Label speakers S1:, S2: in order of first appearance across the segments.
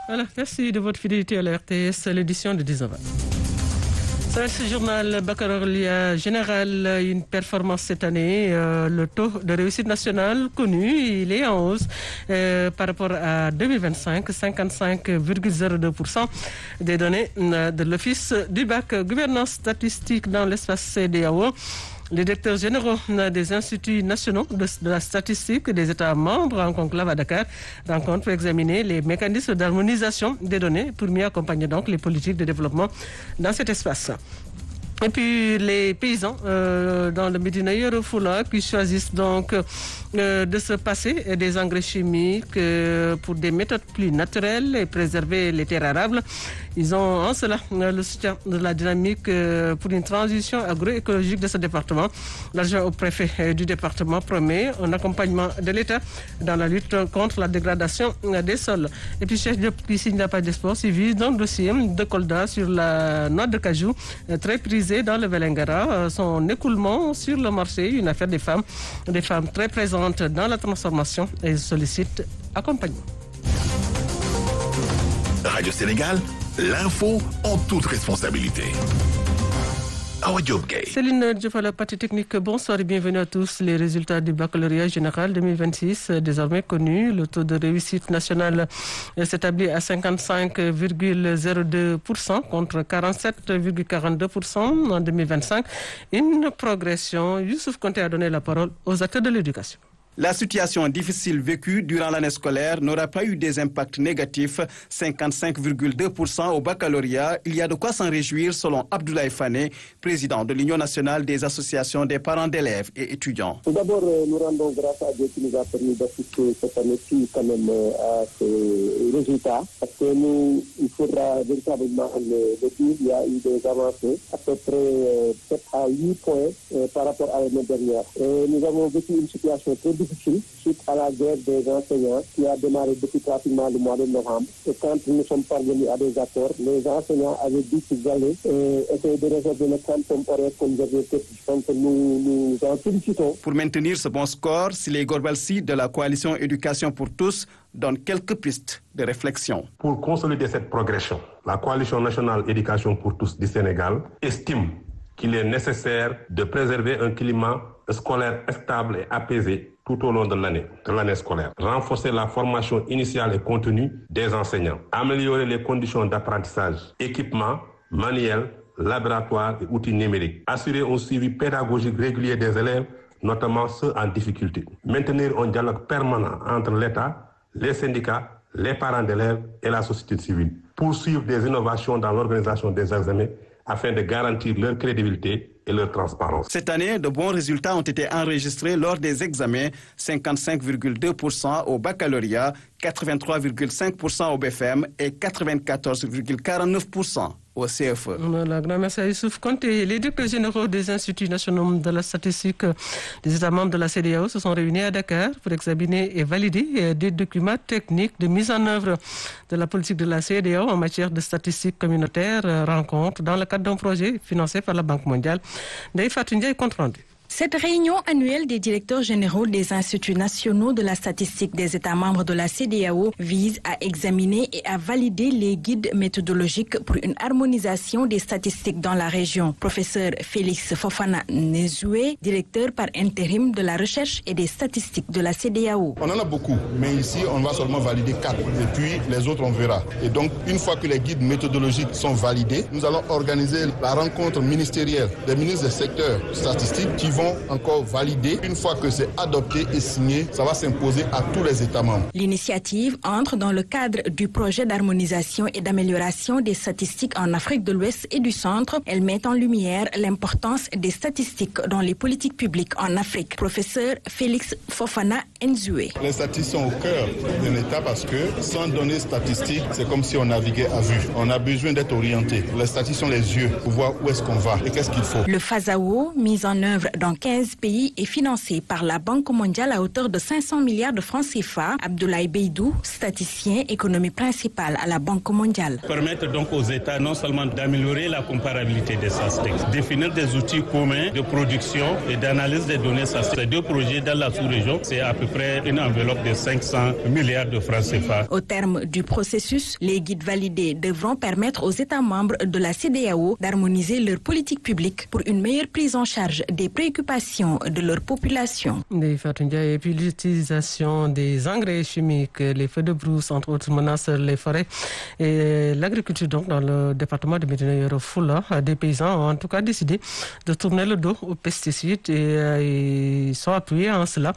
S1: Voilà, merci de votre fidélité à la RTS, l'édition de 19h. Ça va être ce journal baccalauréat général, une performance cette année. Le taux de réussite nationale connu, il est en hausse par rapport à 2025, 55,02% des données de l'Office du bac. Gouvernance statistique dans l'espace CEDEAO. Les directeurs généraux des instituts nationaux de la statistique des États membres en conclave à Dakar rencontrent pour examiner les mécanismes d'harmonisation des données pour mieux accompagner donc les politiques de développement dans cet espace. Et puis les paysans dans le Médina Yoro Fula qui choisissent donc de se passer des engrais chimiques pour des méthodes plus naturelles et préserver les terres arables. Ils ont en cela le soutien de la dynamique pour une transition agroécologique de ce département. L'adjoint au préfet du département promet un accompagnement de l'État dans la lutte contre la dégradation des sols. Et puis Cheikh Diop qui signe la page des sports suivi d'un dossier de Kolda sur la noix de cajou très prisée dans le Vélingara. Son écoulement sur le marché, une affaire des femmes très présentes dans la transformation et sollicitent accompagnement.
S2: Radio Sénégal, l'info en toute responsabilité.
S1: Céline Diop à la partie technique, bonsoir et bienvenue à tous. Les résultats du baccalauréat général 2026, désormais connus. Le taux de réussite nationale s'établit à 55,02% contre 47,42% en 2025. Une progression. Youssouf Konté a donné la parole aux acteurs de l'éducation.
S3: La situation difficile vécue durant l'année scolaire n'aura pas eu des impacts négatifs. 55,2% au baccalauréat. Il y a de quoi s'en réjouir selon Abdoulaye Fane, président de l'Union nationale des associations des parents d'élèves et étudiants.
S4: Tout d'abord, nous rendons grâce à Dieu qui nous a permis d'assister cette année-ci quand même à ces résultats. Parce que nous, il faudra véritablement le dire, il y a eu des avancées à peu près 7 à 8 points par rapport à l'année dernière. Et nous avons vécu une situation très difficile suite à la guerre des enseignants qui a démarré depuis pratiquement le mois de novembre. Et quand nous sommes parvenus à des accords, les enseignants avaient dit qu'ils allaient essayer de résorber le quantum horaire comme objectif. Donc nous en félicitons.
S3: Pour maintenir ce bon score, si les Gorbalsi de la coalition Éducation pour tous donnent quelques pistes de réflexion.
S5: Pour consolider cette progression, la coalition nationale Éducation pour tous du Sénégal estime qu'il est nécessaire de préserver un climat scolaire stable et apaisé tout au long de l'année scolaire. Renforcer la formation initiale et continue des enseignants. Améliorer les conditions d'apprentissage, équipements, manuels, laboratoires et outils numériques. Assurer un suivi pédagogique régulier des élèves, notamment ceux en difficulté. Maintenir un dialogue permanent entre l'État, les syndicats, les parents d'élèves et la société civile. Poursuivre des innovations dans l'organisation des examens afin de garantir leur crédibilité et leur transparence.
S3: Cette année, de bons résultats ont été enregistrés lors des examens, 55,2% au baccalauréat, 83,5% au BFM et 94,49% au CFE.
S1: Voilà, grand merci à Youssouf Konté. Les directeurs généraux des instituts nationaux de la statistique des États membres de la CEDEAO se sont réunis à Dakar pour examiner et valider des documents techniques de mise en œuvre de la politique de la CEDEAO en matière de statistiques communautaires. Rencontre dans le cadre d'un projet financé par la Banque mondiale. Ndeye Fatou Ndiaye, compte rendu.
S6: Cette réunion annuelle des directeurs généraux des instituts nationaux de la statistique des États membres de la CEDEAO vise à examiner et à valider les guides méthodologiques pour une harmonisation des statistiques dans la région. Professeur Félix Fofana Nzoué, directeur par intérim de la recherche et des statistiques de la CEDEAO.
S7: On en a beaucoup, mais ici on va seulement valider 4 et puis les autres on verra. Et donc une fois que les guides méthodologiques sont validés, nous allons organiser la rencontre ministérielle des ministres des secteurs statistiques qui vont encore valider. Une fois que c'est adopté et signé, ça va s'imposer à tous les États membres.
S6: L'initiative entre dans le cadre du projet d'harmonisation et d'amélioration des statistiques en Afrique de l'Ouest et du Centre. Elle met en lumière l'importance des statistiques dans les politiques publiques en Afrique. Professeur Félix Fofana Nzoué.
S7: Les statistiques sont au cœur d'un État parce que sans données statistiques, c'est comme si on naviguait à vue. On a besoin d'être orienté. Les statistiques sont les yeux pour voir où est-ce qu'on va et qu'est-ce qu'il faut.
S6: Le FASAO, mis en œuvre dans dans 15 pays et financé par la Banque mondiale à hauteur de 500 milliards de francs CFA. Abdoulaye Beidou, statisticien, économie principale à la Banque mondiale.
S8: Permettre donc aux États non seulement d'améliorer la comparabilité des statistiques, définir des outils communs de production et d'analyse des données statistiques. Ces deux projets dans la sous-région, c'est à peu près une enveloppe de 500 milliards de francs CFA.
S6: Au terme du processus, les guides validés devront permettre aux États membres de la CEDEAO d'harmoniser leur politique publique pour une meilleure prise en charge des préoccupations de leur population.
S1: Et puis l'utilisation des engrais chimiques, les feux de brousse, entre autres, menacent les forêts et l'agriculture. Donc, dans le département de Médina Yoro Foulah, des paysans ont en tout cas décidé de tourner le dos aux pesticides et ils sont appuyés en cela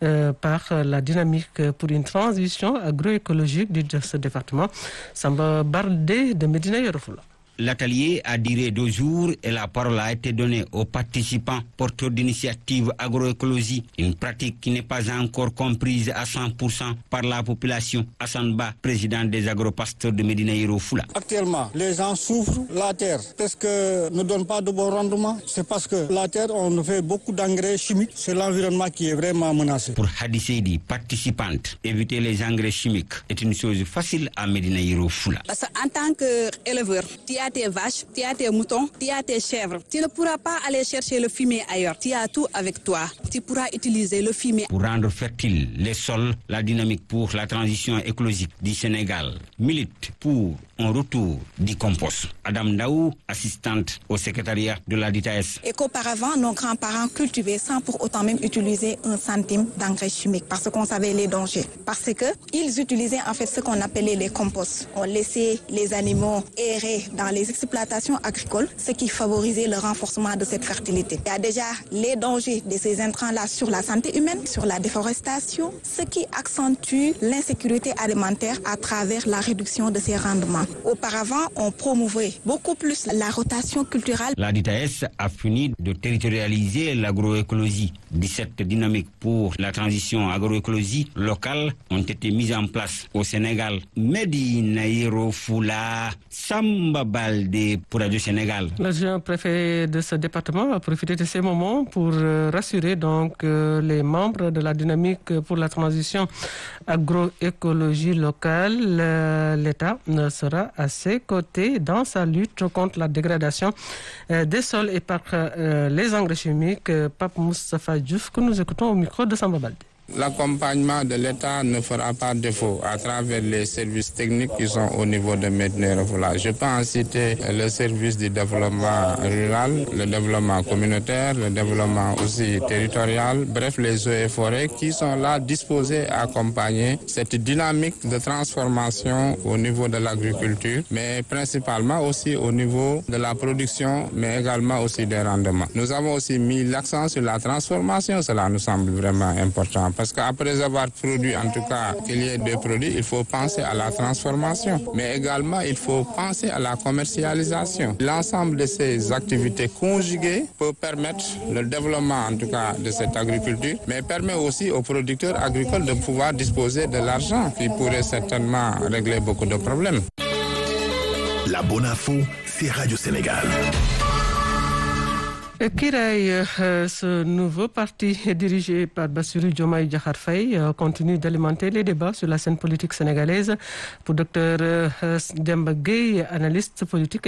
S1: par la dynamique pour une transition agroécologique de ce département. Samba Bardé de Médina Yoro Foulah.
S9: L'atelier a duré 2 jours et la parole a été donnée aux participants porteurs d'initiatives agroécologie, une pratique qui n'est pas encore comprise à 100% par la population. Hassan Ba, président des agropasteurs de Médina Yoro Foulah.
S10: Actuellement, les gens souffrent. La terre, parce que ne donne pas de bon rendement, c'est parce que la terre, on fait beaucoup d'engrais chimiques. C'est l'environnement qui est vraiment menacé.
S9: Pour Hadi Seydi, participante, éviter les engrais chimiques est une chose facile à Médina Yoro Foulah.
S11: Parce qu'en tant qu'éleveur, tu as tes vaches, tu as tes moutons, tu as tes chèvres. Tu ne pourras pas aller chercher le fumier ailleurs. Tu as tout avec toi. Tu pourras utiliser le fumier.
S9: Pour rendre fertiles les sols, la dynamique pour la transition écologique du Sénégal milite pour un retour du compost. Adam Daou, assistante au secrétariat de la DITAS.
S11: Et qu'auparavant, nos grands-parents cultivaient sans pour autant même utiliser 1 centime d'engrais chimique parce qu'on savait les dangers. Parce qu'ils utilisaient en fait ce qu'on appelait les composts. On laissait les animaux errer dans les exploitations agricoles, ce qui favorisait le renforcement de cette fertilité. Il y a déjà les dangers de ces intrants-là sur la santé humaine, sur la déforestation, ce qui accentue l'insécurité alimentaire à travers la réduction de ces rendements. Auparavant, on promouvait beaucoup plus la rotation culturelle.
S9: La DITAS a fini de territorialiser l'agroécologie. 17 dynamiques pour la transition agroécologie locale ont été mises en place au Sénégal. Médina Yoro Foulah, Samba Baldé pour Radio Sénégal.
S1: L'adjoint préfet de ce département a profité de ces moments pour rassurer donc les membres de la dynamique pour la transition agroécologie locale. L'État sera à ses côtés dans sa lutte contre la dégradation des sols et par les engrais chimiques. Pape Moustapha Diouf, que nous écoutons au micro de Samba Baldé.
S12: L'accompagnement de l'État ne fera pas défaut à travers les services techniques qui sont au niveau de Médina Yoro Foulah. Je peux en citer le service du développement rural, le développement communautaire, le développement aussi territorial, bref, les eaux et forêts qui sont là disposés à accompagner cette dynamique de transformation au niveau de l'agriculture, mais principalement aussi au niveau de la production, mais également aussi des rendements. Nous avons aussi mis l'accent sur la transformation, cela nous semble vraiment important. Parce qu'après avoir produit, en tout cas, qu'il y ait des produits, il faut penser à la transformation. Mais également, il faut penser à la commercialisation. L'ensemble de ces activités conjuguées peut permettre le développement, en tout cas, de cette agriculture, mais permet aussi aux producteurs agricoles de pouvoir disposer de l'argent qui pourrait certainement régler beaucoup de problèmes.
S2: La bonne info, c'est Radio Sénégal.
S1: Kiraay, ce nouveau parti dirigé par Bassirou Diomaye Diakhar Faye continue d'alimenter les débats sur la scène politique sénégalaise. Pour Dr Demba Gueye, analyste politique